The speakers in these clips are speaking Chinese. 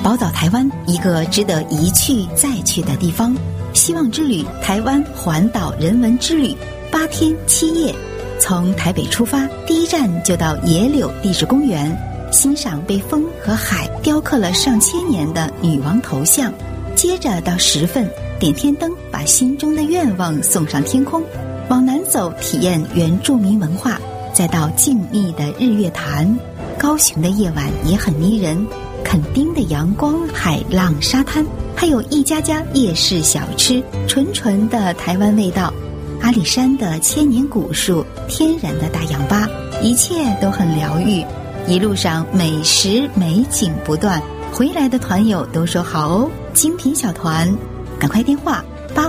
宝岛台湾，一个值得一去再去的地方。希望之旅台湾环岛人文之旅，8天7夜，从台北出发，第一站就到野柳地质公园，欣赏被风和海雕刻了上千年的女王头像。接着到10份，点天灯，把心中的愿望送上天空。往南走，体验原住民文化，再到静谧的日月潭。高雄的夜晚也很迷人，垦丁的阳光、海浪、沙滩，还有一家家夜市小吃，纯纯的台湾味道。阿里山的千年古树，天然的大氧吧，一切都很疗愈。一路上美食美景不断，回来的团友都说好哦，精品小团，赶快电话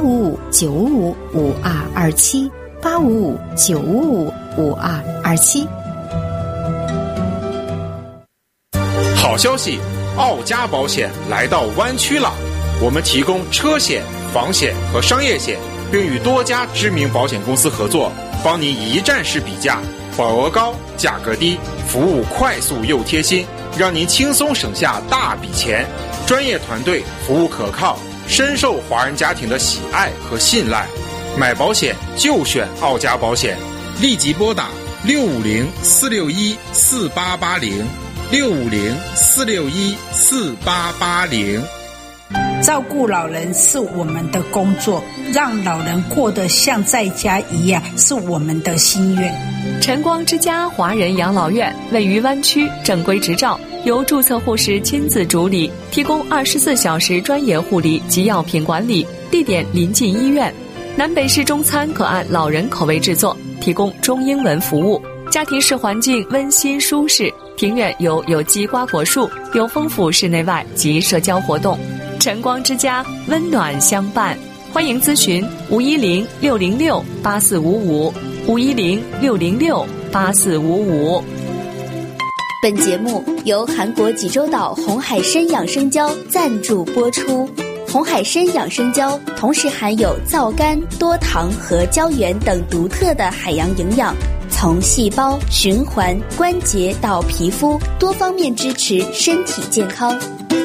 855-955-5227 855-955-5227。 好消息，奥家保险来到湾区了，我们提供车险、房险和商业险，并与多家知名保险公司合作，帮您一站式比价，保额高，价格低，服务快速又贴心，让您轻松省下大笔钱。专业团队，服务可靠，深受华人家庭的喜爱和信赖。买保险就选奥家保险，立即拨打650-461-4880 650-461-4880。 照顾老人是我们的工作，让老人过得像在家一样是我们的心愿。 晨光之家华人养老院位于湾区，正规执照，由注册护士亲自主理，提供24小时专业护理及药品管理，地点临近医院。南北式中餐可按老人口味制作，提供中英文服务。家庭式环境温馨舒适，庭院有有机瓜果树，有丰富室内外及社交活动。晨光之家温暖相伴，欢迎咨询510-606-8455 510-606-8455。 本节目由韩国济州岛红海参养生胶赞助播出。红海参养生胶同时含有皂苷、多糖和胶原等独特的海洋营养，从细胞、循环、关节到皮肤，多方面支持身体健康。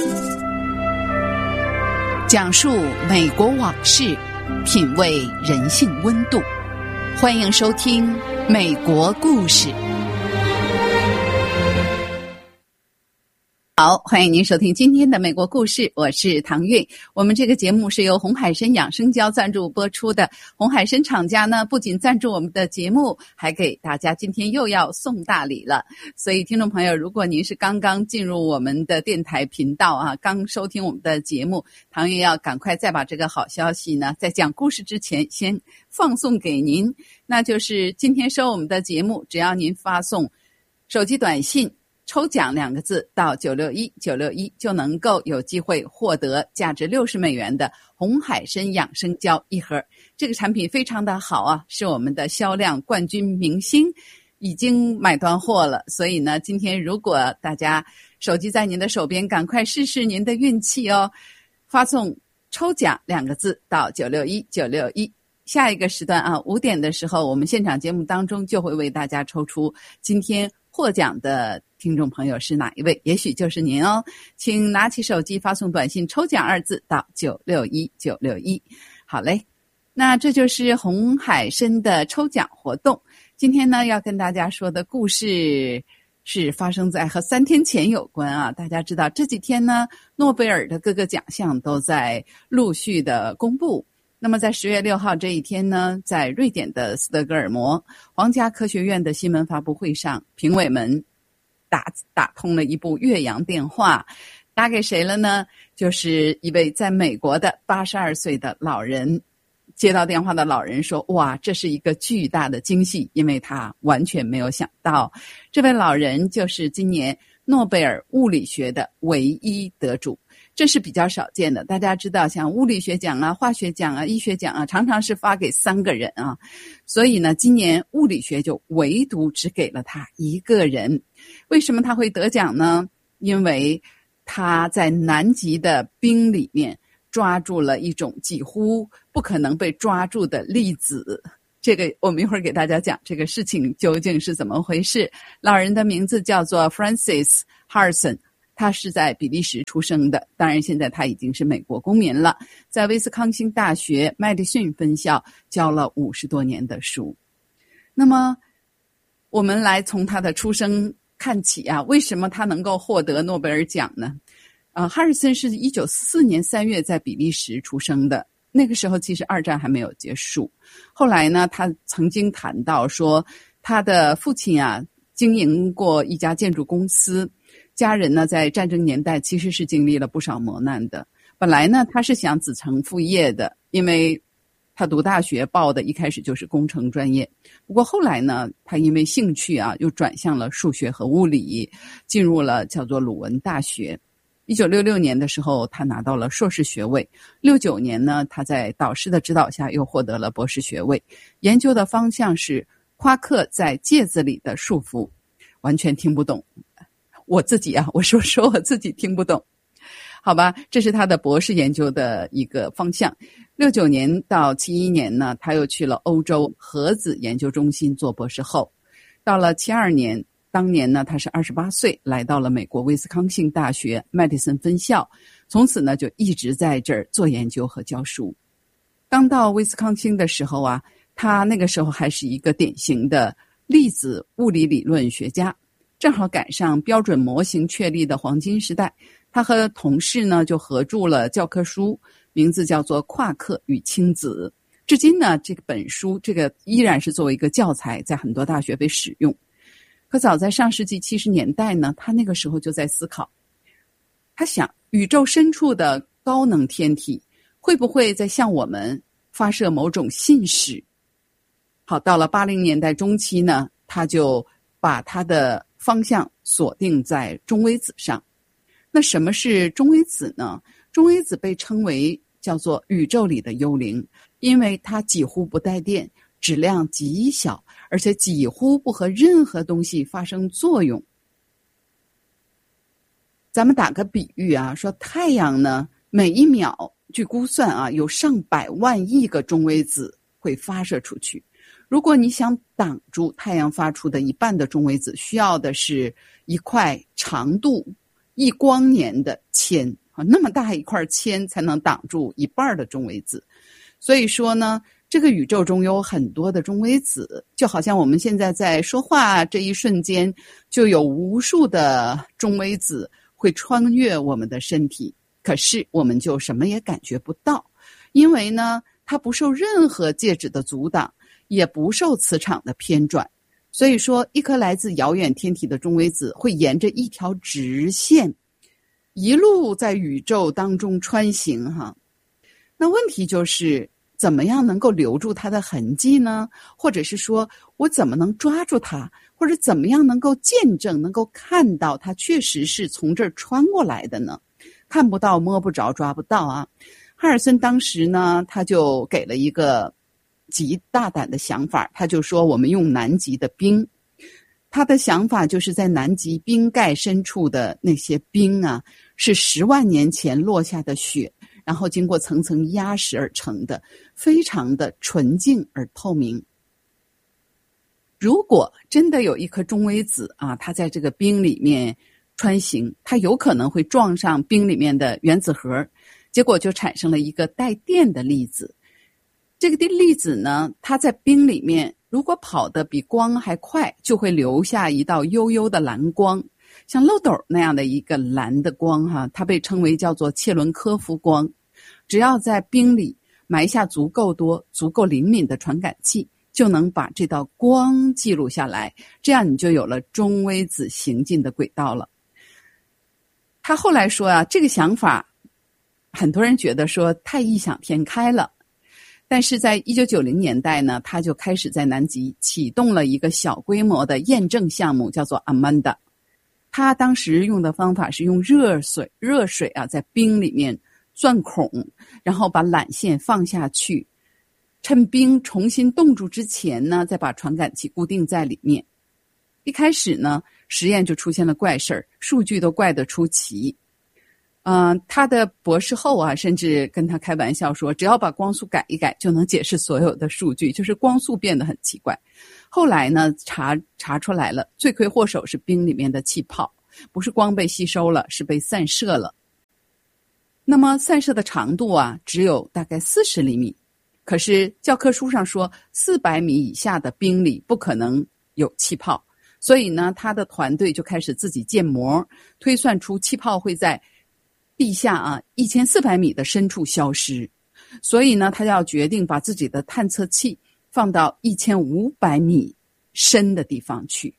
讲述美国往事，品味人性温度。欢迎收听《美国故事》。好，欢迎您收听今天的美国故事，我是唐韵。我们这个节目是由红海参养生胶赞助播出的。红海参厂家呢，不仅赞助我们的节目，还给大家今天又要送大礼了。所以听众朋友，如果您是刚刚进入我们的电台频道啊，刚收听我们的节目，唐韵要赶快再把这个好消息呢，在讲故事之前先放送给您。那就是今天收我们的节目，只要您发送手机短信抽奖2个字到961-961，就能够有机会获得价值$60的红海参养生胶一盒。这个产品非常的好啊，是我们的销量冠军明星，已经买断货了。所以呢，今天如果大家手机在您的手边，赶快试试您的运气哦。发送抽奖2个字到961-961。下一个时段啊，5点的时候，我们现场节目当中就会为大家抽出今天获奖的听众朋友是哪一位，也许就是您哦。请拿起手机发送短信抽奖2字到961-961。好嘞，那这就是红海参的抽奖活动。今天呢，要跟大家说的故事是发生在和3天前有关啊。大家知道这几天呢，诺贝尔的各个奖项都在陆续的公布。那么在10月6号这一天呢，在瑞典的斯德哥尔摩皇家科学院的新闻发布会上，评委们打通了一部越洋电话，打给谁了呢？就是一位在美国的82岁的老人。接到电话的老人说，哇，这是一个巨大的惊喜，因为他完全没有想到，这位老人就是今年诺贝尔物理学的唯一得主。这是比较少见的，大家知道像物理学奖啊、化学奖啊、医学奖啊，常常是发给3个人啊。所以呢，今年物理学就唯独只给了他1个人。为什么他会得奖呢？因为他在南极的冰里面抓住了一种几乎不可能被抓住的粒子。这个我们一会儿给大家讲这个事情究竟是怎么回事。老人的名字叫做 Francis Harrison 他是在比利时出生的，当然现在他已经是美国公民了，在威斯康星大学麦迪逊分校教了50多年的书。那么我们来从他的出生看起啊，为什么他能够获得诺贝尔奖呢？哈里森是1944年3月在比利时出生的，那个时候其实二战还没有结束。后来呢，他曾经谈到说，他的父亲啊经营过一家建筑公司，家人呢在战争年代其实是经历了不少磨难的。本来呢他是想子承父业的，因为他读大学报的一开始就是工程专业，不过后来呢他因为兴趣啊又转向了数学和物理，进入了叫做鲁文大学。1966年的时候他拿到了硕士学位，69年呢他在导师的指导下又获得了博士学位，研究的方向是夸克在介子里的束缚。完全听不懂，我自己啊，我说我自己听不懂，好吧，这是他的博士研究的一个方向。69年到71年呢，他又去了欧洲核子研究中心做博士后。到了72年，当年呢他是28岁，来到了美国威斯康星大学麦迪森分校，从此呢就一直在这儿做研究和教书。刚到威斯康星的时候啊，他那个时候还是一个典型的粒子物理理论学家，正好赶上标准模型确立的黄金时代。他和同事呢就合著了教科书，名字叫做《夸克与氢子》。至今呢这本书依然是作为一个教材在很多大学被使用。可早在上世纪70年代呢，他那个时候就在思考，他想宇宙深处的高能天体会不会在向我们发射某种信使。好，到了80年代中期呢，他就把他的方向锁定在中微子上。那什么是中微子呢？中微子被称为叫做宇宙里的幽灵，因为它几乎不带电，质量极小，而且几乎不和任何东西发生作用。咱们打个比喻啊，说太阳呢，每一秒据估算啊，有上百万亿个中微子会发射出去。如果你想挡住太阳发出的一半的中微子，需要的是一块长度1光年的铅啊，那么大一块铅才能挡住一半的中微子。所以说呢，这个宇宙中有很多的中微子，就好像我们现在在说话这一瞬间，就有无数的中微子会穿越我们的身体，可是我们就什么也感觉不到，因为呢，它不受任何介质的阻挡，也不受磁场的偏转。所以说，一颗来自遥远天体的中微子会沿着一条直线一路在宇宙当中穿行哈。那问题就是怎么样能够留住它的痕迹呢？或者是说我怎么能抓住它，或者怎么样能够见证，能够看到它确实是从这儿穿过来的呢？看不到，摸不着，抓不到啊。哈尔森当时呢，他就给了一个极大胆的想法，他就说我们用南极的冰。他的想法就是在南极冰盖深处的那些冰啊，是10万年前落下的雪，然后经过层层压实而成的，非常的纯净而透明。如果真的有一颗中微子啊，它在这个冰里面穿行，它有可能会撞上冰里面的原子核，结果就产生了一个带电的粒子。这个粒子呢，它在冰里面如果跑得比光还快，就会留下一道幽幽的蓝光，像漏斗那样的一个蓝的光哈，它被称为叫做切伦科夫光。只要在冰里埋下足够多、足够灵敏的传感器，就能把这道光记录下来，这样你就有了中微子行进的轨道了。他后来说啊，这个想法很多人觉得说太异想天开了，但是在1990年代呢，他就开始在南极启动了一个小规模的验证项目，叫做 Amanda。 他当时用的方法是用热水啊，在冰里面钻孔，然后把缆线放下去，趁冰重新冻住之前呢，再把传感器固定在里面。一开始呢，实验就出现了怪事儿，数据都怪得出奇。他的博士后啊，甚至跟他开玩笑说，只要把光速改一改，就能解释所有的数据，就是光速变得很奇怪。后来呢，查出来了，罪魁祸首是冰里面的气泡。 不是光被吸收了，是被散射了。那么散射的长度啊，只有大概40厘米。可是教科书上说400米以下的冰里不可能有气泡，所以呢，他的团队就开始自己建模，推算出气泡会在地下1400米的深处消失。所以呢，他要决定把自己的探测器放到1500米深的地方去。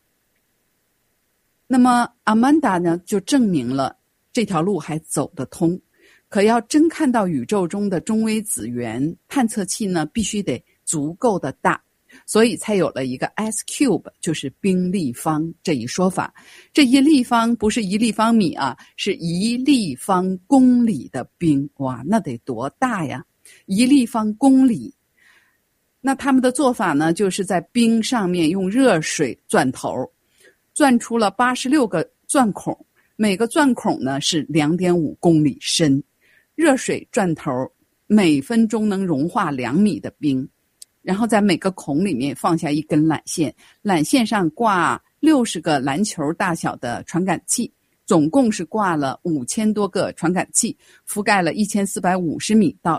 那么阿曼达呢，就证明了这条路还走得通。可要真看到宇宙中的中微子源，探测器呢必须得足够的大，所以才有了一个 S-cube， 就是冰立方这一说法。这一立方不是1立方米啊，是1立方公里的冰。哇，那得多大呀！1立方公里。那他们的做法呢，就是在冰上面用热水钻头，钻出了86个钻孔，每个钻孔呢是2.5公里深。热水钻头每分钟能融化2米的冰，然后在每个孔里面放下一根缆线，缆线上挂60个篮球大小的传感器，总共是挂了5000多个传感器，覆盖了1450米到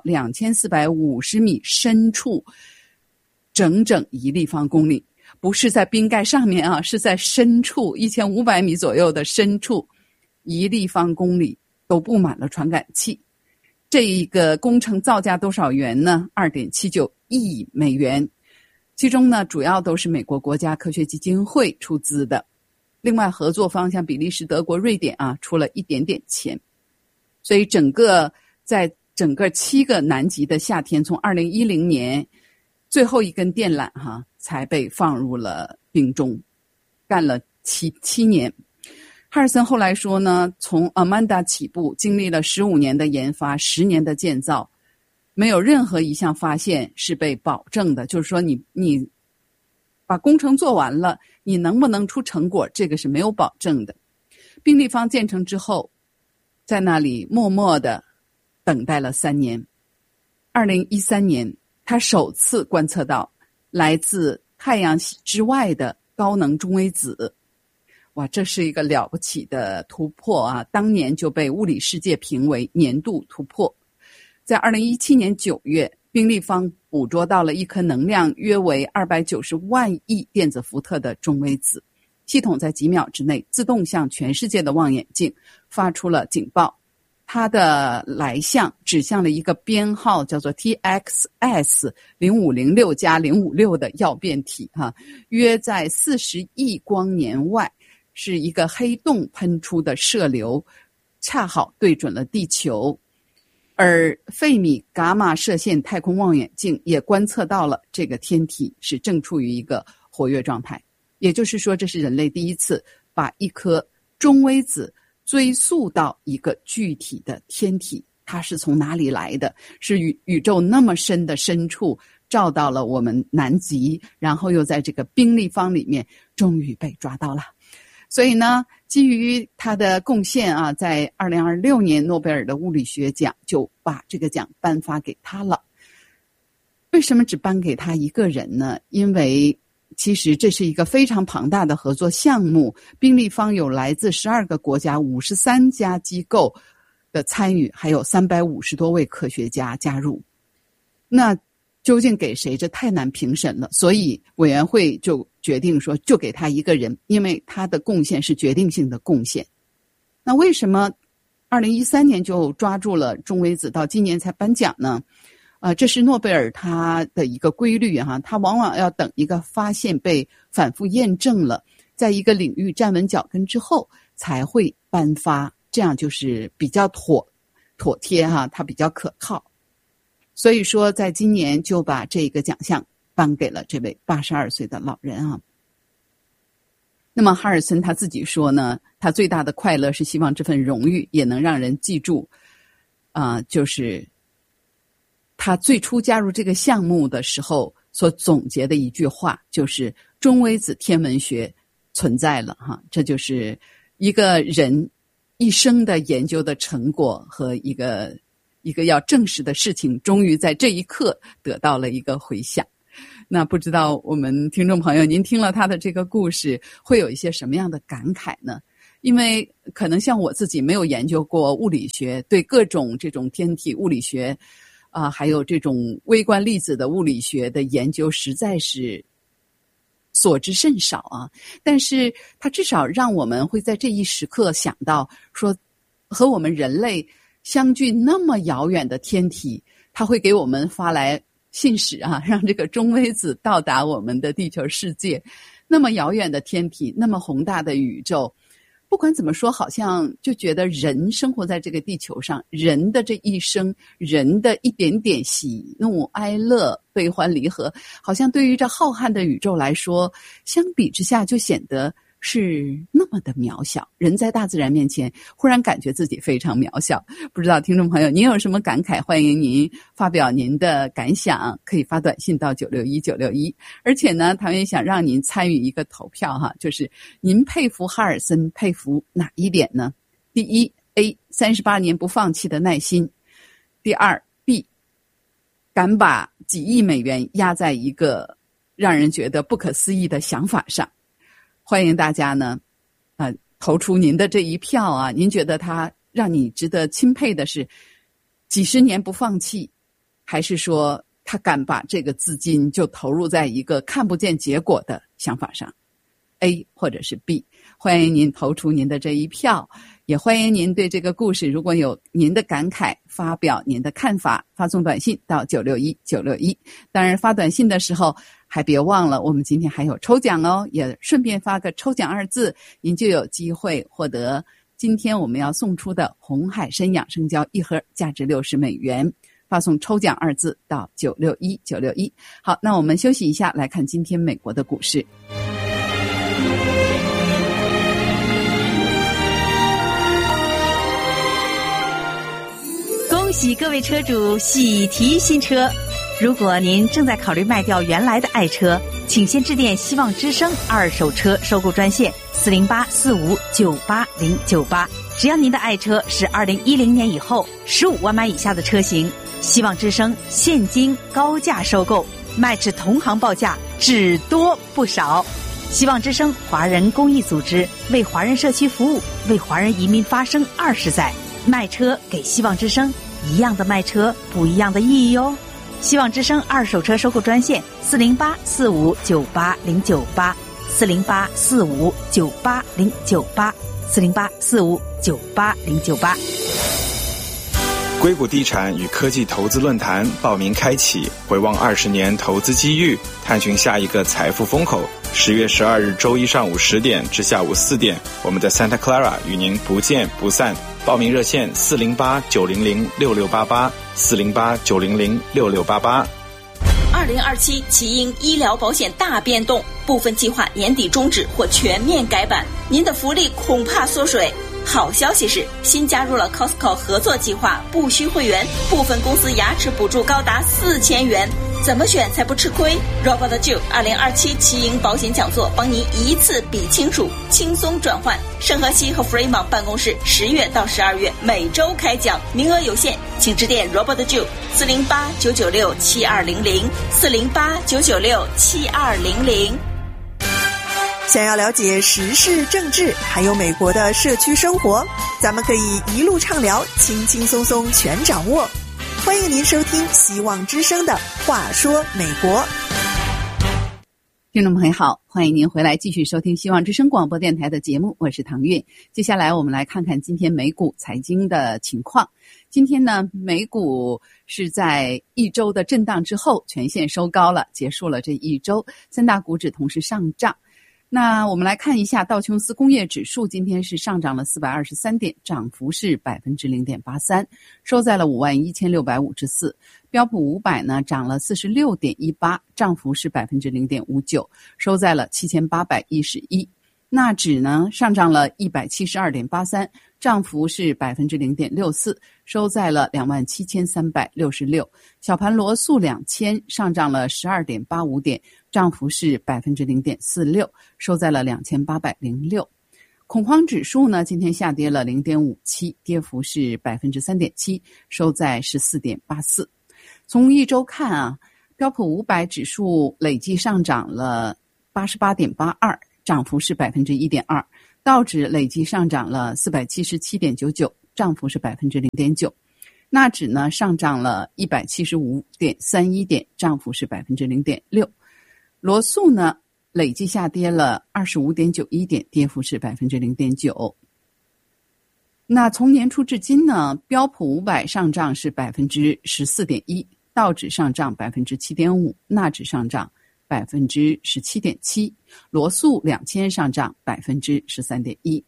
2450米深处，整整1立方公里。不是在冰盖上面啊，是在深处1500米左右的深处，1立方公里都布满了传感器。这一个工程造价多少元呢？2.79亿美元，其中呢主要都是美国国家科学基金会出资的，另外合作方像比利时、德国、瑞典啊出了一点点钱。所以在整个7个南极的夏天，从2010年最后一根电缆才被放入了冰中，干了七年。哈尔森后来说呢，从阿曼达起步，经历了15年的研发，10年的建造，没有任何一项发现是被保证的。就是说你把工程做完了，你能不能出成果，这个是没有保证的。冰立方建成之后，在那里默默地等待了3年。2013年，他首次观测到来自太阳系之外的高能中微子。哇，这是一个了不起的突破啊！当年就被物理世界评为年度突破。在2017年9月，冰立方捕捉到了一颗能量约为290万亿电子伏特的中微子，系统在几秒之内自动向全世界的望远镜发出了警报。它的来向指向了一个编号叫做 TXS0506+056 的曜变体约在40亿光年外，是一个黑洞喷出的射流，恰好对准了地球。而费米伽马射线太空望远镜也观测到了这个天体是正处于一个活跃状态，也就是说，这是人类第一次把一颗中微子追溯到一个具体的天体，它是从哪里来的？是宇宙那么深的深处照到了我们南极，然后又在这个冰立方里面终于被抓到了。所以呢，基于他的贡献在2026年诺贝尔的物理学奖就把这个奖颁发给他了。为什么只颁给他一个人呢？因为其实这是一个非常庞大的合作项目，冰立方有来自12个国家53家机构的参与，还有350多位科学家加入。那究竟给谁？这太难评审了，所以委员会就决定说就给他一个人，因为他的贡献是决定性的贡献。那为什么2013年就抓住了中微子，到今年才颁奖呢？这是诺贝尔他的一个规律他往往要等一个发现被反复验证了，在一个领域站稳脚跟之后才会颁发，这样就是比较妥帖它比较可靠。所以说在今年就把这个奖项颁给了这位82岁的老人那么哈尔森他自己说呢，他最大的快乐是希望这份荣誉也能让人记住就是他最初加入这个项目的时候所总结的一句话，就是中微子天文学存在了这就是一个人一生的研究的成果和一个要证实的事情，终于在这一刻得到了一个回响。那不知道我们听众朋友，您听了他的这个故事会有一些什么样的感慨呢？ 因为可能像我自己没有研究过物理学，对各种这种天体物理学还有这种微观粒子的物理学的研究实在是所知甚少啊。但是它至少让我们会在这一时刻想到说，和我们人类相距那么遥远的天体，它会给我们发来信使啊，让这个中微子到达我们的地球世界。那么遥远的天体，那么宏大的宇宙，不管怎么说，好像就觉得人生活在这个地球上，人的这一生，人的一点点喜怒哀乐、悲欢离合，好像对于这浩瀚的宇宙来说，相比之下就显得是那么的渺小。人在大自然面前忽然感觉自己非常渺小。不知道听众朋友您有什么感慨，欢迎您发表您的感想，可以发短信到961-961。而且呢，唐也想让您参与一个投票哈，就是您佩服哈尔森佩服哪一点呢？第一 A 38年不放弃的耐心，第二 B 敢把几亿美元压在一个让人觉得不可思议的想法上。欢迎大家呢投出您的这一票啊。您觉得他让你值得钦佩的是几十年不放弃，还是说他敢把这个资金就投入在一个看不见结果的想法上？ A 或者是 B。 欢迎您投出您的这一票，也欢迎您对这个故事如果有您的感慨，发表您的看法，发送短信到961-961。当然发短信的时候还别忘了，我们今天还有抽奖哦，也顺便发个抽奖2字，您就有机会获得今天我们要送出的红海参养生胶一盒，价值60美元。发送抽奖2字到961-961。好，那我们休息一下，来看今天美国的股市。 恭喜各位车主喜提新车！如果您正在考虑卖掉原来的爱车，请先致电希望之声二手车收购专线408-4598-098。只要您的爱车是2010年以后15万买以下的车型，希望之声现金高价收购，卖至同行报价，只多不少。希望之声华人公益组织为华人社区服务，为华人移民发声20载，卖车给希望之声，一样的卖车，不一样的意义哦。希望之声二手车收购专线408-4598-098 408-4598-098 408-4598-098。 硅谷地产与科技投资论坛报名开启，回望20年投资机遇，探寻下一个财富风口。10月12日周一上午10点至下午4点，我们在 Santa Clara 与您不见不散。报名热线408-900-6688 408-900-6688。 2027奇英医疗保险大变动，部分计划年底终止或全面改版，您的福利恐怕缩水。好消息是，新加入了 Costco 合作计划，不需会员，部分公司牙齿补助高达4000元。怎么选才不吃亏 ？Robert Joe 2027奇英保险讲座，帮您一次比清楚，轻松转换。圣荷西和 Fremont 办公室10月到12月每周开讲，名额有限，请致电 Robert Joe 408-996-7200 408-996-7200。 想要了解时事政治，还有美国的社区生活，咱们可以一路畅聊，轻轻松松全掌握。欢迎您收听希望之声的话说美国。 听众朋友好，欢迎您回来继续收听希望之声广播电台的节目，我是唐韵。接下来我们来看看今天美股财经的情况。今天呢，美股是在一周的震荡之后全线收高了，结束了这一周，三大股指同时上涨。那我们来看一下道琼斯工业指数，今天是上涨了423点，涨幅是 0.83%， 收在了51654。标普500呢涨了46.18，涨幅是 0.59%， 收在了7811。纳指呢上涨了172.83，涨幅是 0.64%， 收在了27366。小盘罗素2000上涨了12.85点，涨幅是 0.46%， 收在了2806。恐慌指数呢今天下跌了 0.57， 跌幅是 3.7%， 收在 14.84。 从一周看啊，标普500指数累计上涨了 88.82，涨幅是 1.2%， 道指累计上涨了 477.99， 涨幅是 0.9%。纳指呢上涨了 175.31 点，涨幅是 0.6%。罗素呢累计下跌了 25.91 点，跌幅是 0.9%。那从年初至今呢，标普500上涨是 14.1%， 道指上涨 7.5%， 纳指上涨 17.7%， 罗素2000上涨 13.1%。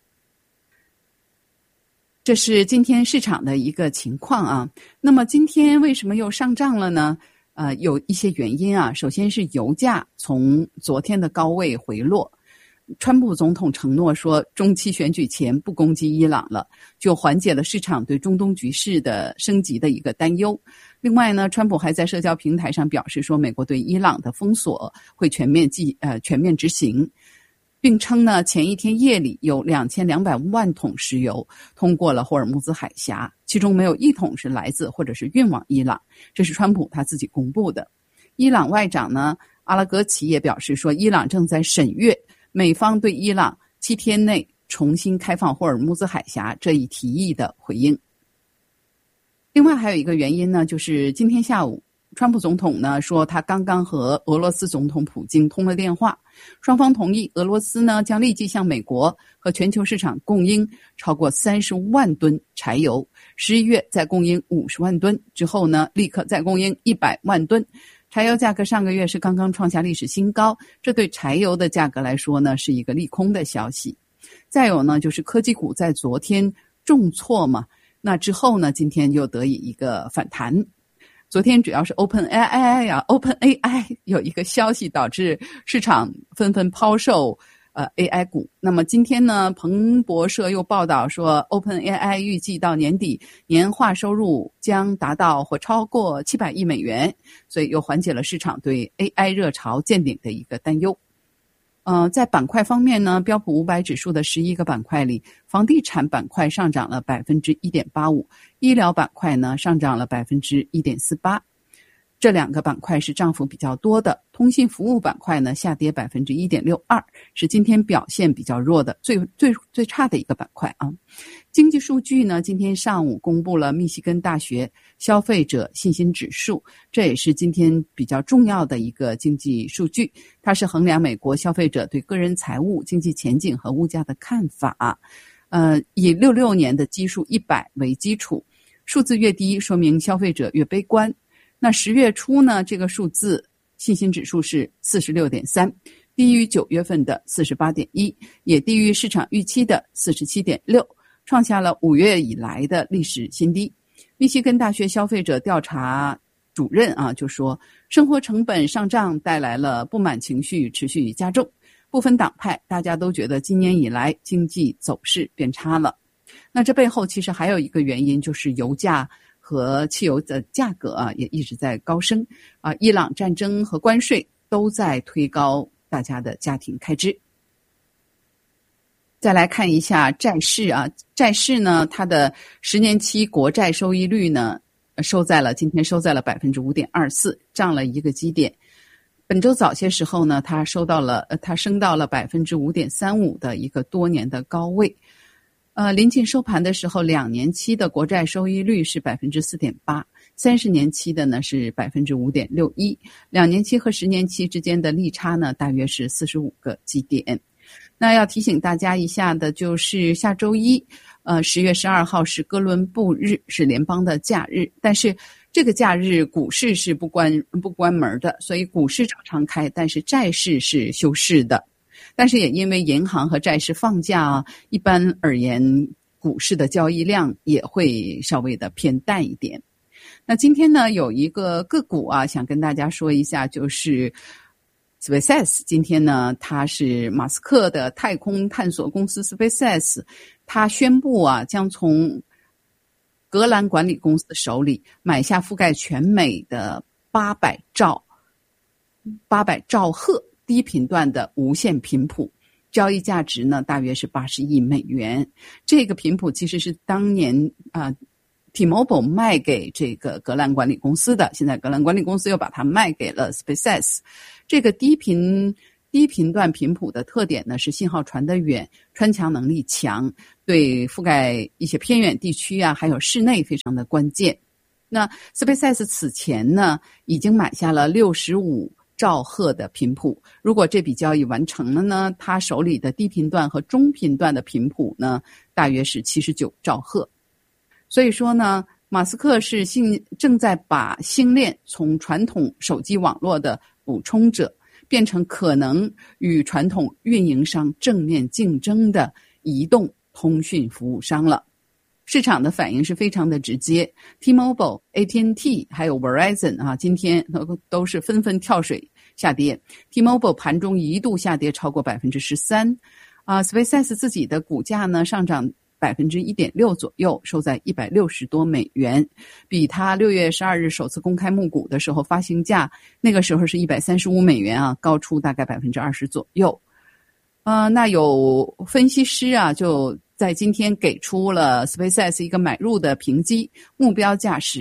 这是今天市场的一个情况啊。那么今天为什么又上涨了呢？有一些原因啊。首先是油价从昨天的高位回落，川普总统承诺说中期选举前不攻击伊朗了，就缓解了市场对中东局势的升级的一个担忧。另外呢，川普还在社交平台上表示说，美国对伊朗的封锁会全面执行，并称呢，前一天夜里有2200万桶石油通过了霍尔木兹海峡，其中没有一桶是来自或者是运往伊朗，这是川普他自己公布的。伊朗外长呢阿拉格齐也表示说，伊朗正在审阅美方对伊朗7天内重新开放霍尔木兹海峡这一提议的回应。另外还有一个原因呢，就是今天下午川普总统呢说，他刚刚和俄罗斯总统普京通了电话，双方同意俄罗斯呢将立即向美国和全球市场供应超过30万吨柴油，11月再供应50万吨，之后呢立刻再供应100万吨。柴油价格上个月是刚刚创下历史新高，这对柴油的价格来说呢是一个利空的消息。再有呢就是科技股在昨天重挫嘛，那之后呢今天又得以一个反弹。昨天主要是 OpenAI 有一个消息导致市场纷纷抛售AI 股。那么今天呢，彭博社又报道说 OpenAI 预计到年底年化收入将达到或超过700亿美元，所以又缓解了市场对 AI 热潮见顶的一个担忧。在板块方面呢，标普500指数的11个板块里，房地产板块上涨了 1.85%， 医疗板块呢上涨了 1.48%。这两个板块是涨幅比较多的。通信服务板块呢下跌 1.62%， 是今天表现比较弱的最差的一个板块啊。经济数据呢，今天上午公布了密西根大学消费者信心指数，这也是今天比较重要的一个经济数据，它是衡量美国消费者对个人财务、经济前景和物价的看法。以66年的基数100为基础，数字越低说明消费者越悲观。那10月初呢，这个数字信心指数是 46.3， 低于9月份的 48.1， 也低于市场预期的 47.6， 创下了5月以来的历史新低。密西根大学消费者调查主任就说，生活成本上涨带来了不满情绪持续加重，部分党派大家都觉得今年以来经济走势变差了。那这背后其实还有一个原因，就是油价和汽油的价格也一直在高升伊朗战争和关税都在推高大家的家庭开支。再来看一下债市债市呢，它的10年期国债收益率呢今天收在了 5.24%， 涨了1个基点。本周早些时候呢，它升到了 5.35% 的一个多年的高位。临近收盘的时候，2年期的国债收益率是 4.8%， 30年期的呢是 5.61%， 2年期和10年期之间的利差呢大约是45个基点。那要提醒大家一下的就是下周一10月12号是哥伦布日，是联邦的假日，但是这个假日股市是不关门的，所以股市照常开，但是债市是休市的。但是也因为银行和债市放假一般而言股市的交易量也会稍微的偏淡一点。那今天呢有一个个股想跟大家说一下，就是 SpaceX。 今天呢它是马斯克的太空探索公司 SpaceX， 它宣布将从格兰管理公司手里买下覆盖全美的800兆赫低频段的无线频谱，交易价值呢大约是80亿美元。这个频谱其实是当年T-Mobile 卖给这个格兰管理公司的，现在格兰管理公司又把它卖给了 SpaceX。 这个低频低频段频谱的特点呢是信号传得远，穿墙能力强，对覆盖一些偏远地区啊，还有室内非常的关键。那 SpaceX 此前呢已经买下了65兆赫的频谱，如果这笔交易完成了呢，他手里的低频段和中频段的频谱呢大约是79兆赫。所以说呢，马斯克是正在把星链从传统手机网络的补充者变成可能与传统运营商正面竞争的移动通讯服务商了。市场的反应是非常的直接 ，T-Mobile、AT&T 还有 Verizon 啊，今天都是纷纷跳水下跌。T-Mobile 盘中一度下跌超过 13%， SpaceX 自己的股价呢上涨 1.6% 左右，收在$160多，比他6月12日首次公开募股的时候发行价那个时候是$135啊，高出大概 20% 左右。那有分析师啊就在今天给出了 SpaceX 一个买入的评级，目标价是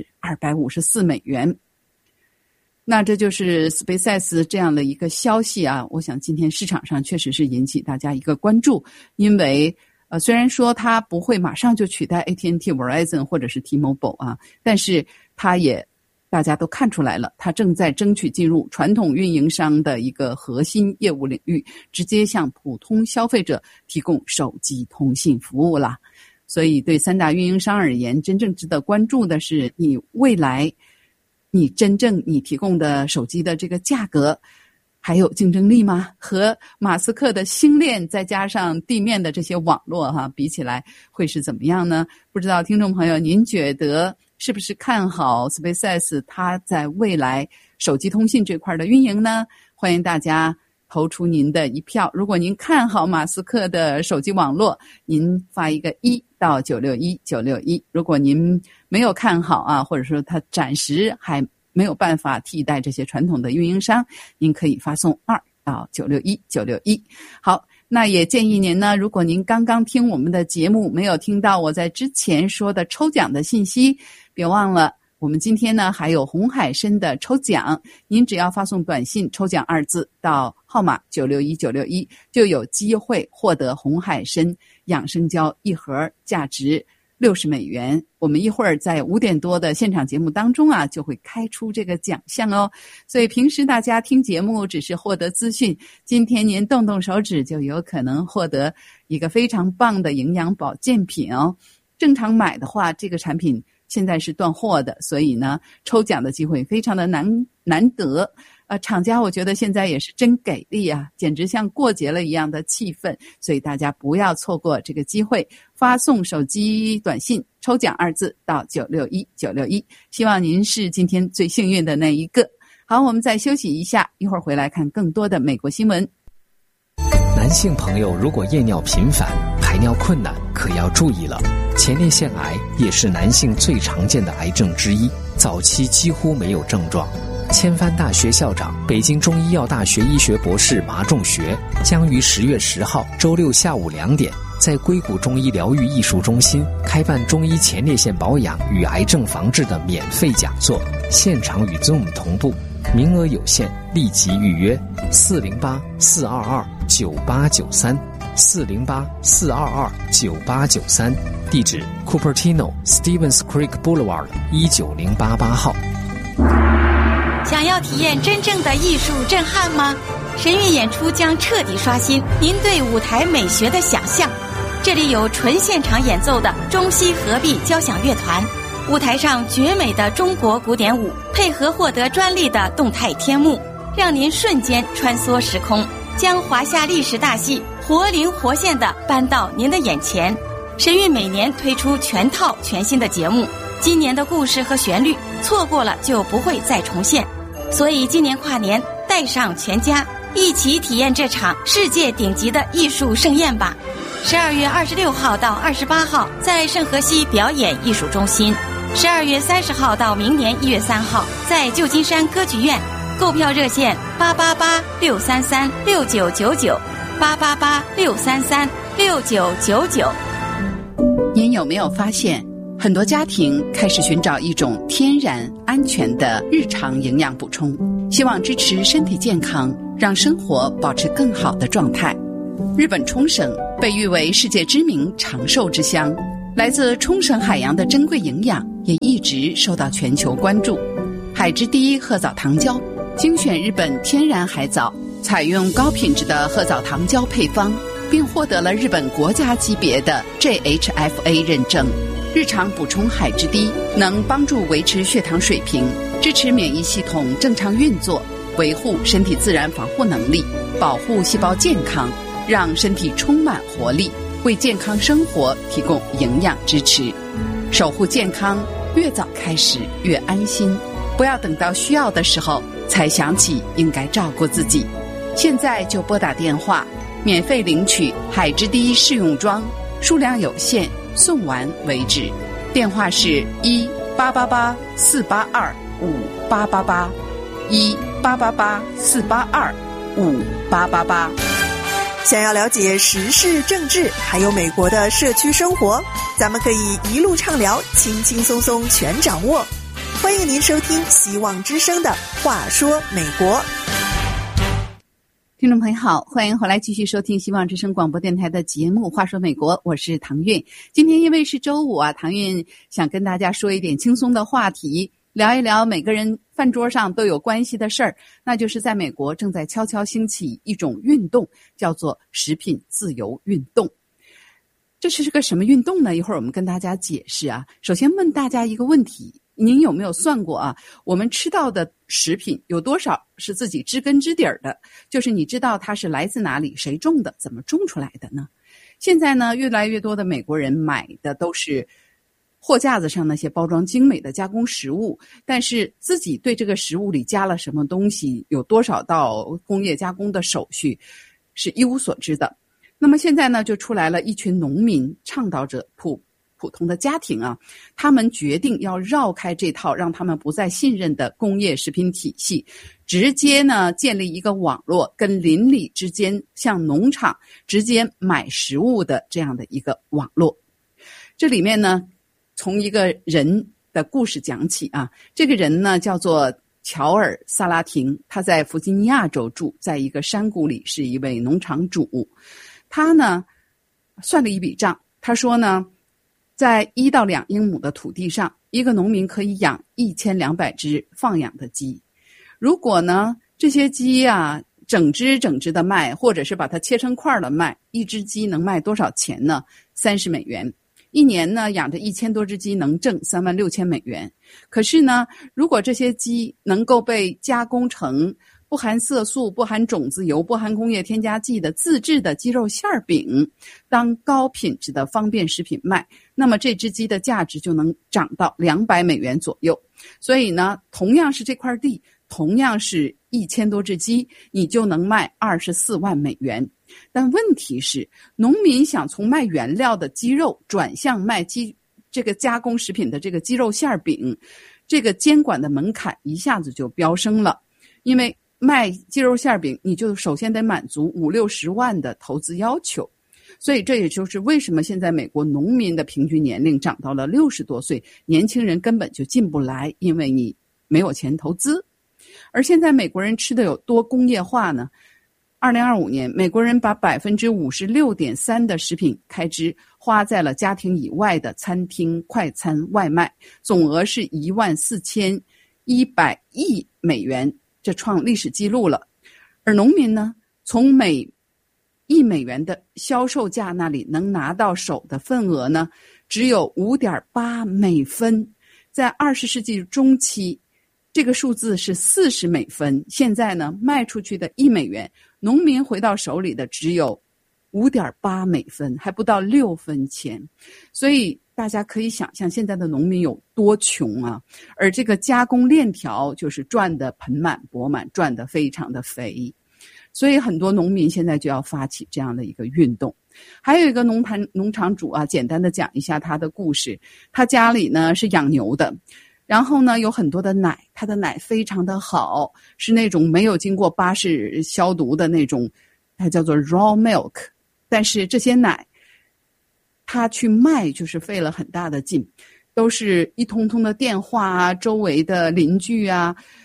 $254。那这就是 SpaceX 这样的一个消息啊，我想今天市场上确实是引起大家一个关注，因为虽然说它不会马上就取代 AT&T、Verizon 或者是 T-Mobile 啊，但是它也大家都看出来了，它正在争取进入传统运营商的一个核心业务领域，直接向普通消费者提供手机通信服务了。所以对三大运营商而言，真正值得关注的是你未来你提供的手机的这个价格还有竞争力吗？和马斯克的星链再加上地面的这些网络比起来会是怎么样呢？不知道听众朋友您觉得是不是看好 SpaceX 它在未来手机通信这块的运营呢？欢迎大家投出您的一票。如果您看好马斯克的手机网络，您发一个1到961，如果您没有看好啊，或者说它暂时还没有办法替代这些传统的运营商，您可以发送2到961。好，那也建议您呢，如果您刚刚听我们的节目，没有听到我在之前说的抽奖的信息，别忘了我们今天呢还有红海参的抽奖，您只要发送短信抽奖2字到号码961961，就有机会获得红海参养生胶一盒，价值$60。我们一会儿在5点多的现场节目当中啊，就会开出这个奖项哦。所以平时大家听节目只是获得资讯，今天您动动手指就有可能获得一个非常棒的营养保健品哦。正常买的话，这个产品现在是断货的，所以呢，抽奖的机会非常的难得。厂家我觉得现在也是真给力啊，简直像过节了一样的气氛，所以大家不要错过这个机会，发送手机短信抽奖2字到961961，希望您是今天最幸运的那一个。好，我们再休息一下，一会儿回来看更多的美国新闻。 男性朋友如果夜尿频繁、排尿困难，可要注意了。前列腺癌也是男性最常见的癌症之一，早期几乎没有症状。千帆大学校长、北京中医药大学医学博士马仲学将于10月10号周六下午2点，在硅谷中医疗愈艺术中心开办中医前列腺保养与癌症防治的免费讲座，现场与 Zoom 同步，名额有限，立即预约408-422-9893 408-422-9893，地址 Cupertino Stevens Creek Boulevard 19088号。 想要体验真正的艺术震撼吗？神韵演出将彻底刷新您对舞台美学的想象。这里有纯现场演奏的中西合璧交响乐团，舞台上绝美的中国古典舞，配合获得专利的动态天幕，让您瞬间穿梭时空，将华夏历史大戏活灵活现地搬到您的眼前。神韵每年推出全套全新的节目，今年的故事和旋律错过了就不会再重现，所以今年跨年带上全家一起体验这场世界顶级的艺术盛宴吧。12月26号到28号在圣荷西表演艺术中心，12月30号到明年1月3号在旧金山歌剧院。购票热线888-633-6999 888-633-6999。 您有没有发现，很多家庭开始寻找一种天然安全的日常营养补充，希望支持身体健康， 让生活保持更好的状态。日本冲绳被誉为世界知名长寿之乡，来自冲绳海洋的珍贵营养也一直受到全球关注。海之第一褐藻糖胶精选日本天然海藻，采用高品质的褐藻糖胶配方，并获得了日本国家级别的 JHFA 认证。日常补充海之滴能帮助维持血糖水平，支持免疫系统正常运作，维护身体自然防护能力，保护细胞健康，让身体充满活力，为健康生活提供营养支持。守护健康，越早开始越安心，不要等到需要的时候才想起应该照顾自己。现在就拨打电话，免费领取海之滴试用装，数量有限，送完为止。电话是1-888-482-5888，1-888-482-5888。 想要了解时事政治还有美国的社区生活，咱们可以一路畅聊，轻轻松松全掌握。欢迎您收听希望之声的话说美国。 听众朋友好，欢迎回来继续收听希望之声广播电台的节目话说美国，我是唐韵。今天因为是周五啊，唐韵想跟大家说一点轻松的话题，聊一聊每个人饭桌上都有关系的事儿，那就是在美国正在悄悄兴起一种运动，叫做食品自由运动。这是个什么运动呢？一会儿我们跟大家解释啊。首先问大家一个问题，您有没有算过啊？我们吃到的食品有多少是自己知根知底儿的？就是你知道它是来自哪里，谁种的，怎么种出来的呢？现在呢，越来越多的美国人买的都是货架子上那些包装精美的加工食物，但是自己对这个食物里加了什么东西，有多少道工业加工的手续，是一无所知的。那么现在呢，就出来了一群农民倡导者，普通的家庭啊，他们决定要绕开这套让他们不再信任的工业食品体系，直接呢建立一个网络，跟邻里之间向农场直接买食物的这样的一个网络。这里面呢，从一个人的故事讲起啊。这个人呢叫做乔尔·萨拉廷，他在弗吉尼亚州住，在一个山谷里，是一位农场主。他呢算了一笔账，他说呢，在1到2英亩的土地上，一个农民可以养1200只放养的鸡。如果呢这些鸡啊整只的卖，或者是把它切成块的卖，一只鸡能卖多少钱呢？$30。一年呢养着1000多只鸡，能挣$36,000。可是呢，如果这些鸡能够被加工成不含色素、不含种子油、不含工业添加剂的自制的鸡肉馅饼，当高品质的方便食品卖，那么这只鸡的价值就能涨到$200左右。所以呢，同样是这块地，同样是1000多只鸡，你就能卖$24万。但问题是，农民想从卖原料的鸡肉转向卖这个加工食品的这个鸡肉馅饼，这个监管的门槛一下子就飙升了。因为卖鸡肉馅饼，你就首先得满足50-60万的投资要求。所以这也就是为什么现在美国农民的平均年龄涨到了60多岁，年轻人根本就进不来，因为你没有钱投资。而现在美国人吃的有多工业化呢？2025年，美国人把56.3%的食品开支花在了家庭以外的餐厅、快餐、外卖，总额是14100亿美元，这创历史记录了。而农民呢，从每1美元的销售价那里能拿到手的份额呢，只有5.8美分。在20世纪中期，这个数字是40美分。现在呢，卖出去的1美元，农民回到手里的只有5.8美分，还不到6分钱。所以大家可以想象现在的农民有多穷啊！而这个加工链条就是赚得盆满钵满，赚得非常的肥。所以很多农民现在就要发起这样的一个运动。还有一个农场主啊，简单的讲一下他的故事。他家里呢是养牛的，然后呢有很多的奶，他的奶非常的好，是那种没有经过巴氏消毒的那种，它叫做 raw milk。 但是这些奶他去卖就是费了很大的劲，都是一通通的电话啊，周围的邻居啊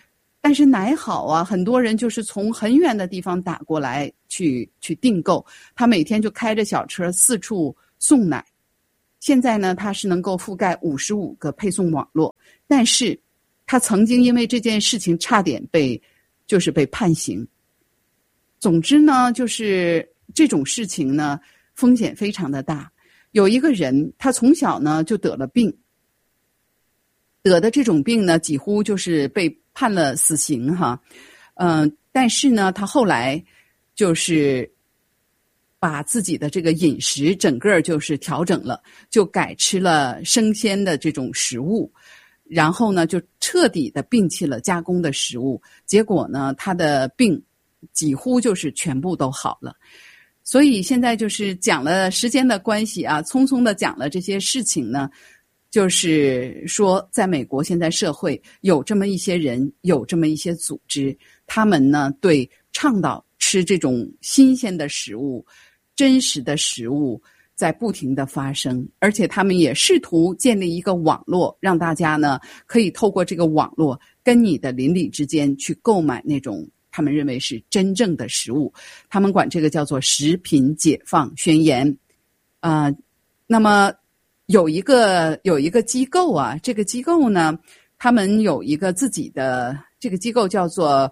但是奶好啊，很多人就是从很远的地方打过来去订购，他每天就开着小车四处送奶。现在呢，他是能够覆盖55个配送网络，但是他曾经因为这件事情差点被判刑。总之呢，就是这种事情呢，风险非常的大。有一个人，他从小呢就得了病，得的这种病呢，几乎就是被判了死刑哈。但是呢，他后来就是把自己的这个饮食整个就是调整了，就改吃了生鲜的这种食物，然后呢就彻底的摒弃了加工的食物，结果呢他的病几乎就是全部都好了。所以现在就是讲了时间的关系啊，匆匆的讲了这些事情呢，就是说在美国现在社会有这么一些人，有这么一些组织，他们呢对倡导吃这种新鲜的食物、真实的食物在不停的发生，而且他们也试图建立一个网络，让大家呢可以透过这个网络跟你的邻里之间去购买那种他们认为是真正的食物，他们管这个叫做食品解放宣言。那么有一个机构啊，这个机构呢，他们有一个自己的，这个机构叫做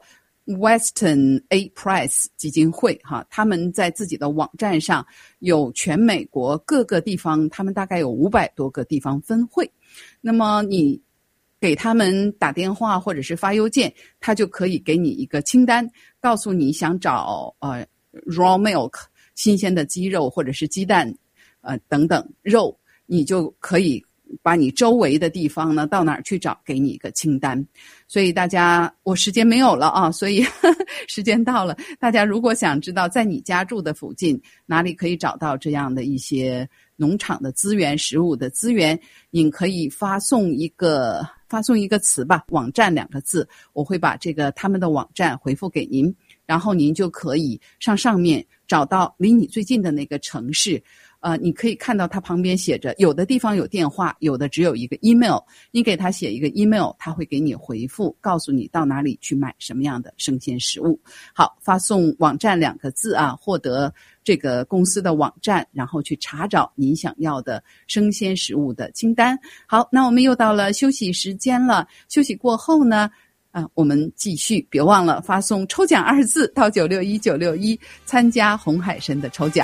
Western Aid Prize 基金会哈，他们在自己的网站上有全美国各个地方，他们大概有500多个地方分会。那么你给他们打电话或者是发邮件，他就可以给你一个清单，告诉你想找raw milk 新鲜的鸡肉或者是鸡蛋等等肉，你就可以把你周围的地方呢到哪儿去找，给你一个清单。所以大家，我时间没有了啊，所以时间到了，大家如果想知道在你家住的附近哪里可以找到这样的一些农场的资源、食物的资源，您可以发送一个词吧，网站2个字，我会把这个他们的网站回复给您，然后您就可以上面找到离你最近的那个城市。你可以看到它旁边写着，有的地方有电话，有的只有一个 email， 你给他写一个 email， 他会给你回复，告诉你到哪里去买什么样的生鲜食物。好，发送网站2个字啊，获得这个公司的网站，然后去查找您想要的生鲜食物的清单。好，那我们又到了休息时间了，休息过后呢我们继续，别忘了发送抽奖2字到961961，参加红海参的抽奖。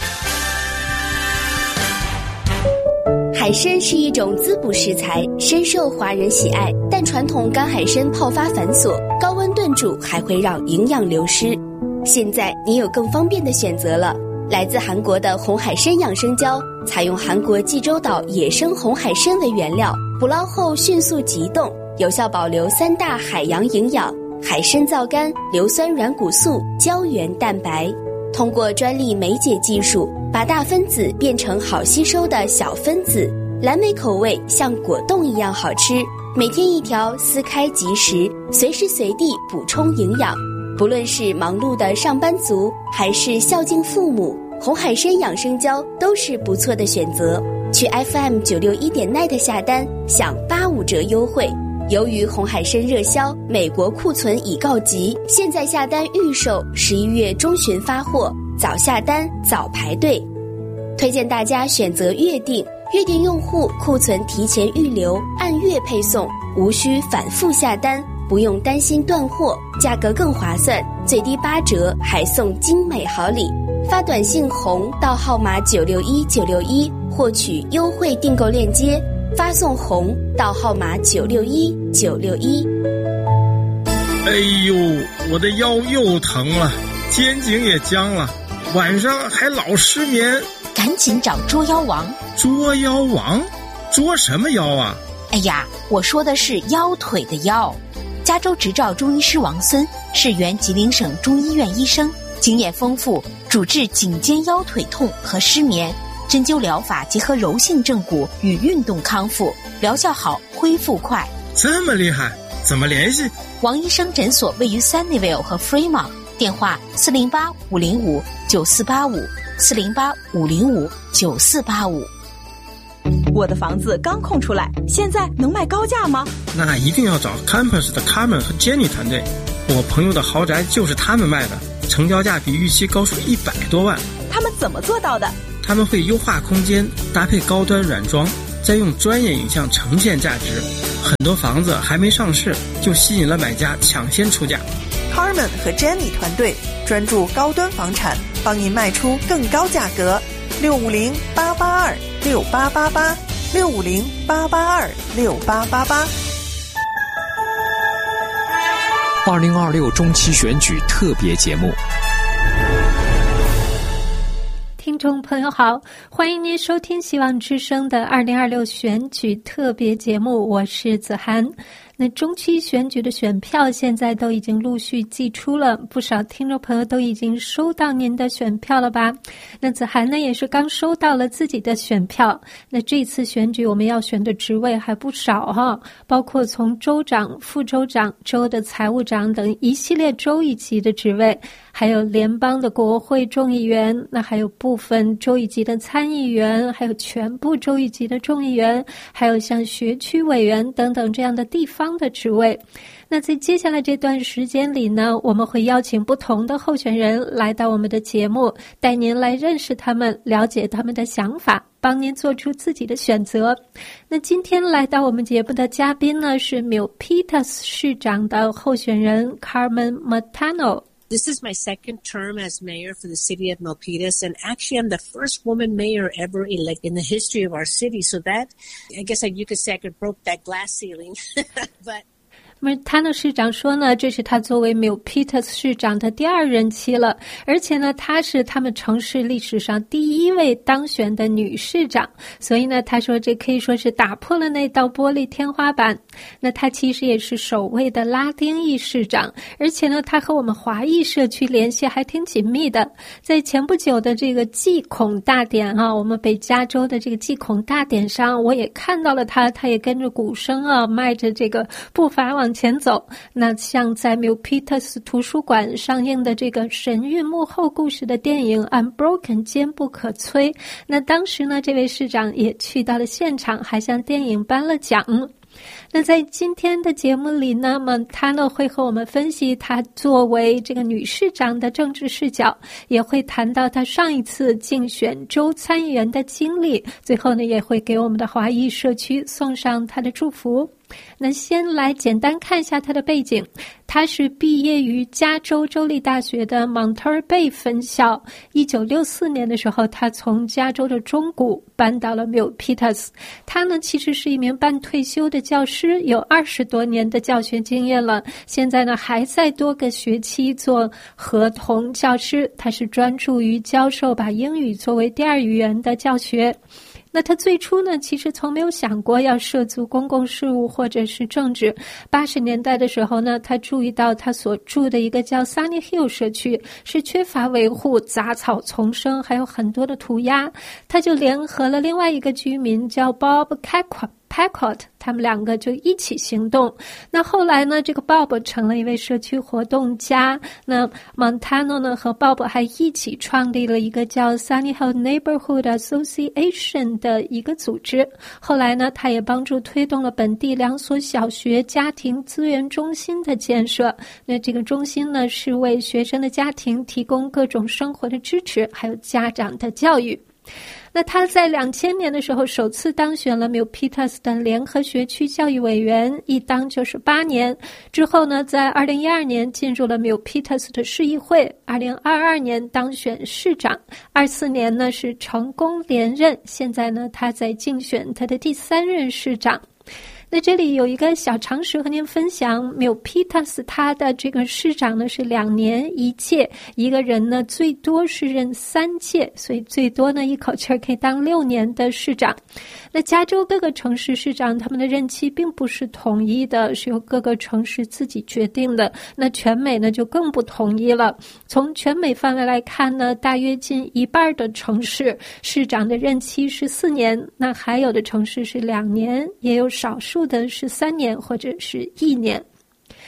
海参是一种滋补食材，深受华人喜爱，但传统干海参泡发繁琐，高温炖煮还会让营养流失。现在你有更方便的选择了，来自韩国的红海参养生胶，采用韩国济州岛野生红海参为原料，捕捞后迅速急冻，有效保留3大海洋营养：海参皂苷、硫酸软骨素、胶原蛋白。通过专利酶解技术，把大分子变成好吸收的小分子，蓝莓口味像果冻一样好吃，每天1条，撕开即食，随时随地补充营养。不论是忙碌的上班族，还是孝敬父母，红海参养生胶都是不错的选择。去 FM961.net 下单，享85折优惠。由于红海参热销，美国库存已告急，现在下单预售，11月中旬发货，早下单早排队。推荐大家选择月订，月订用户库存提前预留，按月配送，无需反复下单，不用担心断货，价格更划算，最低8折，还送精美好礼。发短信红到号码961961，获取优惠订购链接。发送红到号码961961。 哎呦，我的腰又疼了，肩颈也僵了，晚上还老失眠。 赶紧找捉腰王。 捉腰王？捉什么腰啊？ 哎呀，我说的是腰腿的腰。加州执照中医师王森是原吉林省中医院医生，经验丰富，主治颈肩腰腿痛和失眠。针灸疗法结合柔性正骨与运动康复，疗效好，恢复快。 这么厉害，怎么联系？ 王医生诊所位于 Sunnyvale 和 Fremont， 电话408-505-9485 408-505-9485。 我的房子刚空出来，现在能卖高价吗？ 那一定要找 Campus 的 Carmen 和 Jenny 团队，我朋友的豪宅就是他们卖的，成交价比预期高出100多万。 他们怎么做到的？ 他们会优化空间，搭配高端软装，再用专业影像呈现价值。很多房子还没上市，就吸引了买家抢先出价。 Carmen 和 Jenny 团队专注高端房产，帮您卖出更高价格。650-882-6888，650-882-6888。 2026中期选举特别节目。 听众朋友好，欢迎您收听希望之声的2026选举特别节目，我是子涵。那中期选举的选票现在都已经陆续寄出了，不少听众朋友都已经收到您的选票了吧？那子涵呢也是刚收到了自己的选票。那这次选举我们要选的职位还不少哈，包括从州长、副州长、州的财务长等一系列州一级的职位，还有联邦的国会众议员，那还有部分州一级的参议员，还有全部州一级的众议员，还有像学区委员等等这样的地方的职位。那在接下来这段时间里呢，我们会邀请不同的候选人来到我们的节目，带您来认识他们，了解他们的想法，帮您做出自己的选择。那今天来到我们节目的嘉宾呢，是 Milpitas 市长的候选人 Carmen Montano。This is my second term as mayor for the city of Milpitas, and actually I'm the first woman mayor ever elected in the history of our city. So that, I guess you could say I could broke that glass ceiling. But Montano 市长说呢，这是他作为 Milpitas 市长的第2任期了，而且呢，她是他们城市历史上第1位当选的女市长，所以呢，他说这可以说是打破了那道玻璃天花板。那她其实也是首位的拉丁裔市长，而且呢，她和我们华裔社区联系还挺紧密的。在前不久的这个祭孔大典啊，我们北加州的这个祭孔大典上，我也看到了她也跟着鼓声啊，迈着这个步伐往前走。那像在 Milpitas 图书馆上映的这个神韵幕后故事的电影 Unbroken 坚不可摧，那当时呢，这位市长也去到了现场，还向电影颁了奖。那在今天的节目里呢，Montano会和我们分析她作为这个女市长的政治视角，也会谈到她上一次竞选州参议员的经历，最后呢，也会给我们的华裔社区送上她的祝福。那先来简单看一下他的背景。他是毕业于加州州立大学的 Monterey Bay 分校。1964年的时候，他从加州的中谷搬到了 Milpitas。他呢，其实是一名半退休的教师，有20多年的教学经验了。现在呢，还在多个学期做合同教师。他是专注于教授把英语作为第2语言的教学。那他最初呢，其实从没有想过要涉足公共事务或者是政治。80年代的时候呢，他注意到他所住的一个叫 Sunny Hill 社区是缺乏维护，杂草丛生，还有很多的涂鸦。他就联合了另外一个居民叫 Bob Packard，他们2个就一起行动。那后来呢，这个 Bob 成了一位社区活动家。那 Montano 呢和 Bob 还一起创立了一个叫 Sunny Hill Neighborhood Association 的一个组织。后来呢，他也帮助推动了本地2所小学家庭资源中心的建设。那这个中心呢，是为学生的家庭提供各种生活的支持，还有家长的教育。那他在2000年的时候首次当选了 Milpitas 的联合学区教育委员，一当就是8年。之后呢，在2012年进入了 Milpitas 的市议会，2022年当选市长，24年呢是成功连任。现在呢，他在竞选他的第3任市长。那这里有一个小常识和您分享。Milpitas 他的这个市长呢是2年1届，一个人呢最多是任3届，所以最多呢一口气可以当6年的市长。那加州各个城市市长他们的任期并不是统一的，是由各个城市自己决定的。那全美呢就更不统一了。从全美范围来看呢，大约近一半的城市市长的任期是4年，那还有的城市是2年，也有少数的是3年或者是1年。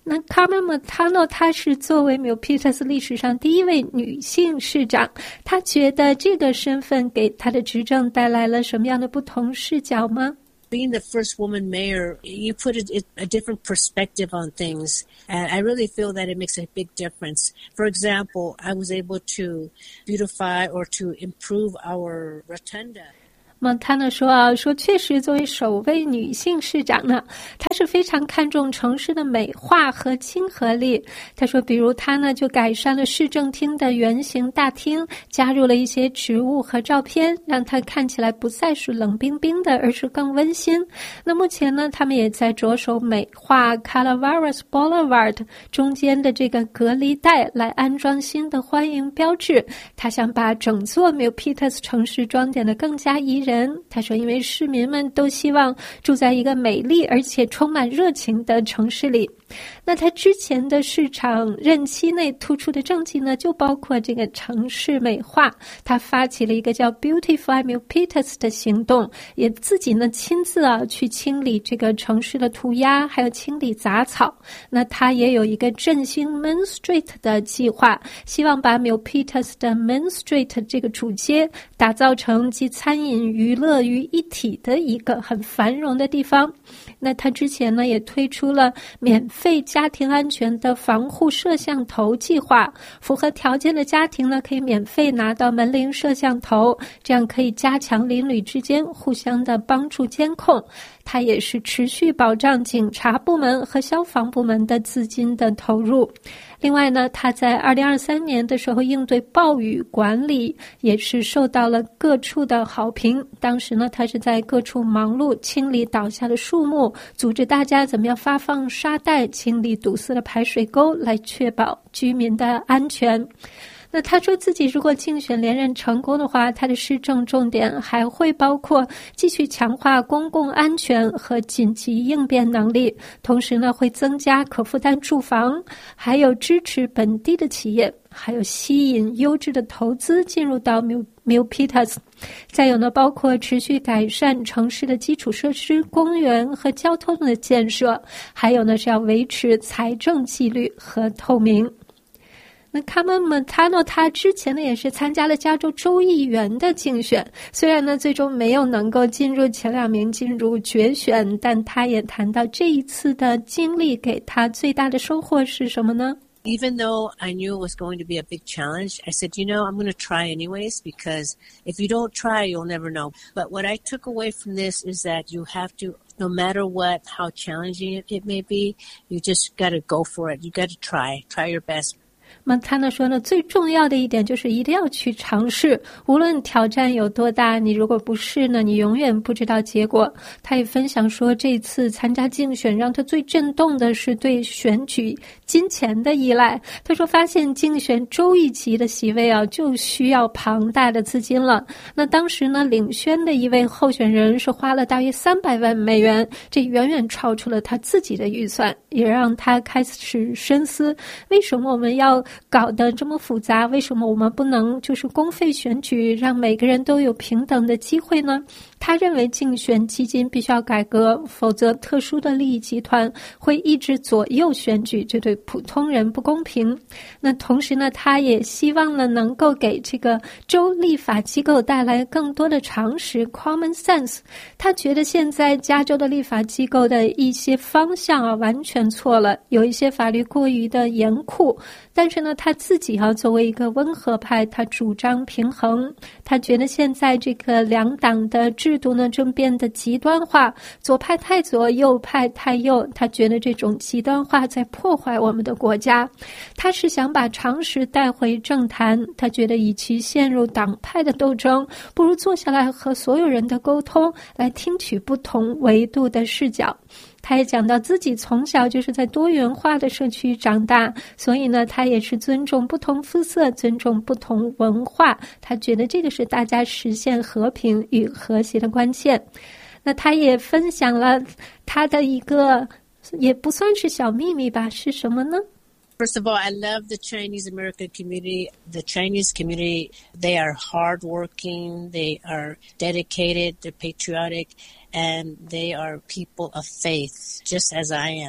那 Carmen Montano 她是作为 Milpitas 历史上第一位女性市长，她觉得这个身份给她的执政带来了什么样的不同视角吗 ？Being the first woman mayor, you put a different perspective on things, and I really feel that it makes a big difference. For example, I was able to beautify or to improve our rotunda. Montana 说确实作为首位女性市长呢，她是非常看重城市的美化和亲和力。她说比如她呢就改善了市政厅的圆形大厅，加入了一些植物和照片，让它看起来不再是冷冰冰的，而是更温馨。那目前呢他们也在着手美化 Calaveras Boulevard 中间的这个隔离带，来安装新的欢迎标志。她想把整座 Milpitas 城市装点得更加宜人。他说因为市民们都希望住在一个美丽而且充满热情的城市里。那他之前的市长任期内突出的政绩呢，就包括这个城市美化，他发起了一个叫 Beautify Milpitas 的行动，也自己呢亲自去清理这个城市的涂鸦，还有清理杂草。那他也有一个振兴 Main Street 的计划，希望把 Milpitas 的 Main Street 这个主街打造成集餐饮娱乐于一体的一个很繁荣的地方。那他之前呢也推出了免费家庭安全的防护摄像头计划，符合条件的家庭呢可以免费拿到门铃摄像头，这样可以加强邻里之间互相的帮助监控。它也是持续保障警察部门和消防部门的资金的投入。另外呢，他在2023年的时候应对暴雨管理也是受到了各处的好评。当时呢，他是在各处忙碌清理倒下的树木，组织大家怎么样发放沙袋，清理堵塞的排水沟，来确保居民的安全。那他说自己如果竞选连任成功的话，他的施政重点还会包括继续强化公共安全和紧急应变能力，同时呢会增加可负担住房，还有支持本地的企业，还有吸引优质的投资进入到 Milpitas。 再有呢包括持续改善城市的基础设施、公园和交通的建设，还有呢是要维持财政纪律和透明。那 Carmen Montano 他之前呢也是参加了加州州议员的竞选，虽然呢最终没有能够进入前2名进入决选，但他也谈到这一次的经历给他最大的收获是什么呢 ？Even though I knew it was going to be a big challenge, I said, I'm going to try anyways, because if you don't try, you'll never know. But what I took away from this is that you have to, no matter what, how challenging it may be, you just got to go for it. You got to try your best. Montana 说呢，最重要的一点就是一定要去尝试，无论挑战有多大，你如果不试呢，你永远不知道结果。他也分享说，这次参加竞选让他最震动的是对选举金钱的依赖。他说发现竞选州一级的席位就需要庞大的资金了。那当时呢，领宣的一位候选人是花了大约300万美元，这远远超出了他自己的预算，也让他开始深思，为什么我们要搞得这么复杂，为什么我们不能就是公费选举，让每个人都有平等的机会呢？他认为竞选基金必须要改革，否则特殊的利益集团会一直左右选举，这对普通人不公平。那同时呢，他也希望呢能够给这个州立法机构带来更多的常识 common sense。 他觉得现在加州的立法机构的一些方向完全错了，有一些法律过于的严酷，但是呢他自己作为一个温和派，他主张平衡。他觉得现在这个两党的制度呢正变得极端化，左派太左，右派太右，他觉得这种极端化在破坏我们的国家。他是想把常识带回政坛，他觉得与其陷入党派的斗争，不如坐下来和所有人的沟通，来听取不同维度的视角。他也讲到自己从小就是在多元化的社区长大，所以呢他也是尊重不同肤色，尊重不同文化，他觉得这个是大家实现和平与和谐的关键。那他也分享了他的一个也不算是小秘密吧，是什么呢 ？First of all, I love the Chinese American community. The Chinese community, they are hardworking, they are dedicated, they're patriotic, and they are people of faith, just as I am.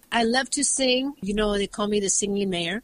I love to sing. You know, they call me the singing mayor.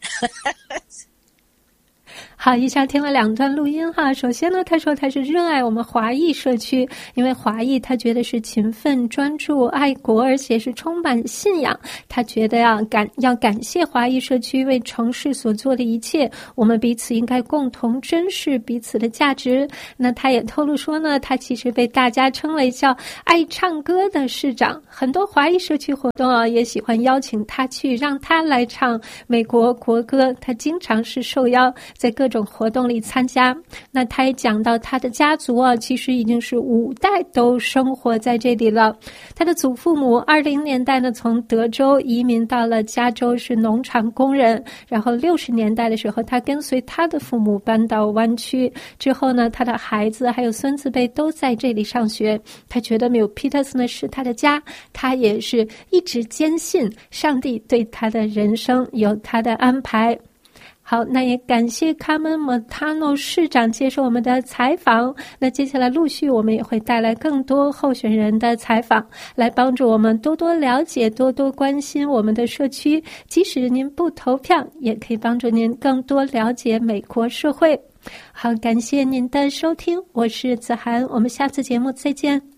好，以下听了2段录音哈。首先呢，他说他是热爱我们华裔社区，因为华裔他觉得是勤奋、专注、爱国，而且是充满信仰。他觉得要感谢华裔社区为城市所做的一切，我们彼此应该共同珍视彼此的价值。那他也透露说呢，他其实被大家称为叫爱唱歌的市长，很多华裔社区活动啊也喜欢邀请他去，让他来唱美国国歌，他经常是受邀在各种活动里参加。那他也讲到他的家族啊，其实已经是5代都生活在这里了。他的祖父母20年代呢从德州移民到了加州，是农场工人，然后60年代的时候他跟随他的父母搬到湾区，之后呢他的孩子还有孙子辈都在这里上学。他觉得Milpitas呢是他的家，他也是一直坚信上帝对他的人生有他的安排。好，那也感谢卡门·莫塔诺市长接受我们的采访。那接下来陆续我们也会带来更多候选人的采访，来帮助我们多多了解、多多关心我们的社区。即使您不投票，也可以帮助您更多了解美国社会。好，感谢您的收听，我是子涵，我们下次节目再见。